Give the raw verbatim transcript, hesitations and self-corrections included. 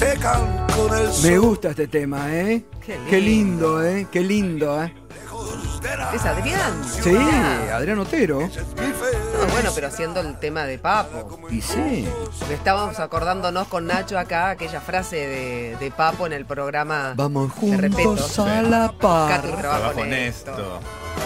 secan con el sol. Me gusta este tema, ¿eh? Qué lindo. Qué lindo, ¿eh? Qué lindo, ¿eh? Es Adrián. Sí, Ah. Adrián Otero. No, bueno, pero haciendo el tema de Papo. Y sí. Porque estábamos acordándonos con Nacho acá aquella frase de, de Papo en el programa Vamos de Repeto. juntos a la par. Busca tu trabajo Trabajo honesto. honesto.